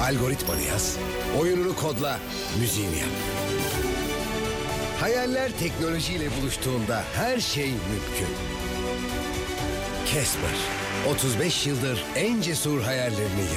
Algoritmanı yaz, oyununu kodla, müziğini yap. Hayaller teknolojiyle buluştuğunda her şey mümkün. Casper, 35 yıldır en cesur hayallerini